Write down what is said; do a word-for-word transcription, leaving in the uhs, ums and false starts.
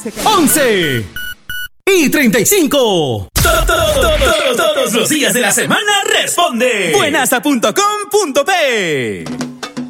once y treinta y cinco. Todos los días de la semana responde buenasa punto com punto pe.